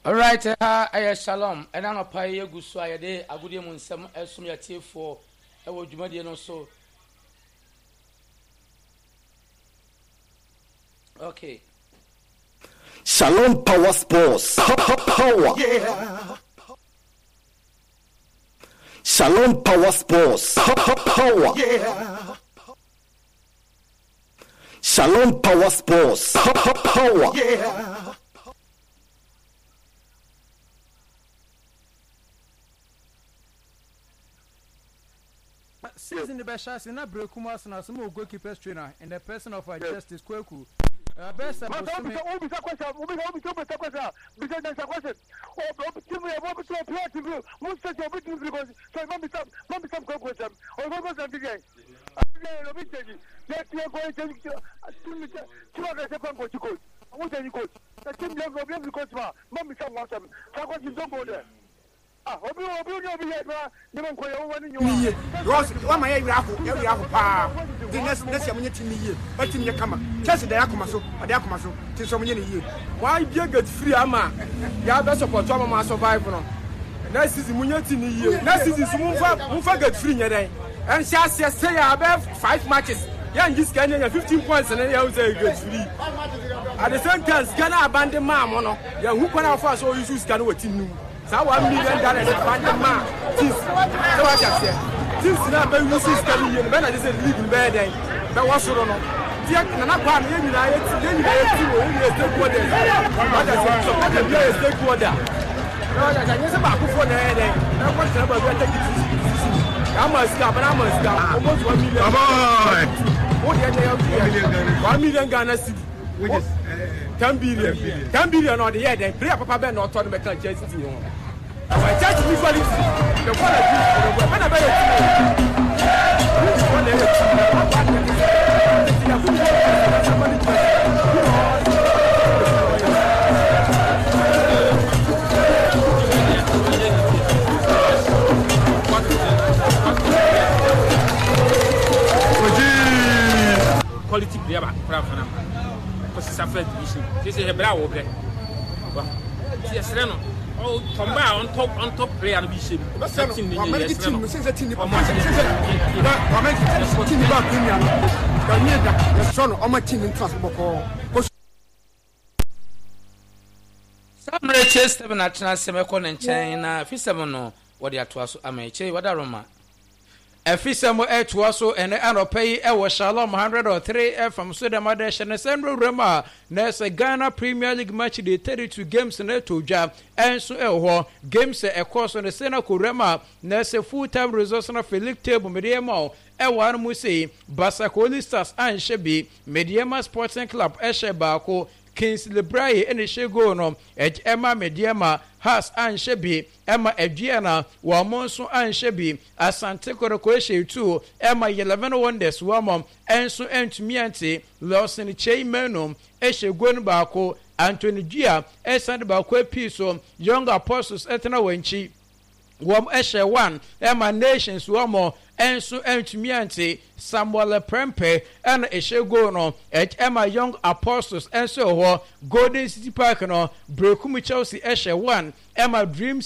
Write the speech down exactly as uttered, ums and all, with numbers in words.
All right, uh, uh, shalom. And I'm a pay a good swire day. I would even some estimate a tea for a would you median or so. Okay. Shalom Power Sports. Power. Yeah. Shalom Power Sports. Power. Yeah. Shalom Power Sports. Power. Yeah. Season the best shots in a break, Kumas, and some goalkeeper trainer, and the person of our justice Kweku. Best of all, question. Because there's a question. Oh, opportunity, I want to apply to you. Most of the opportunity because so I want some, want some question. Or what was again? I'm going to let you go and tell you two other second coach. I want any coach. The team level of every coach, Mommy, some want them. So what you don't go there. Ah, obi obi obi obi yɛ na ne mo nkoye wo wani nyu Ross wa ma yɛ wirafo yɛ wirafo pa the next next year mo nyɛ team ni yie ba team nyɛ kama Chelsea da yakoma so ade akoma so tin so mo nyɛ ni yie why be get free ama ya be support ama ma survive no next season mo nyɛ team ni yie next season so mo fa mo fa get free nyɛ den and shall say say ya be five matches ya ngis kan nyɛ fifteen points na ya say get free at the same time Ghana abandon ma mo no ya hu kwana fa so use scan wo team nu so one million dollars abandon ma teams so what you say teams na be use scan yie be na say league be den be wo soro no dia na na kwa na nyina ye ti nyina ye ti wo ye stake order what you say so what you be stake order no ya ya nyese ba akufo na ye den na kwa tena ba be take it I'm ska but I'm ska almost one million boy what you say one million Ghana cedi which is ten billion ten billion on the year then prayer papa be no turn be can church city ho our church usually the quality the when be one quality player ba pra fana because it's a first division this is a bra wo bre wa yes reno oh tomba on top on top player no bi she bi setting ni yes reno me say team ni ba ma say team ni ba premier no da nie da yes reno o ma team ni transport ko Some riches seven at Nasemeko and China, Fisamo no, what the Atuaso Ameche, what a Roma. A Fisamo Etuaso and Anopay, Ewa Shalom one hundred or three from Sudamadesh and Sandro Rema, Nessa Ghana Premier League match, the thirty-two games in Etuja, and so Elho, games a course on the Senaco Rema, Nessa full time resource on a Felix Table Mediamo. Ewan Musi, Basakoli Stars and Shebi, Mediama Sporting Club, Eshebako, Kings Librae and Shego no Ed Emma Mediama has and Shebi Emma Edgiana Wamonso and Shebi Asante Korokoeshe too Emma eleven wonders Wamom Enso Entmiante Lawson Che Menum Eshe Gwenbako Anthony Gia Esand Bakwe Piso Young Apostles Etna Wenchi Wam Eshe one Emma Nations Wamo Enso Entmiante Samuel Prempe and Eshego no at Emma Young Apostles and so Golden City Park no Brekumi Chelsea Eshe one Emma Dreams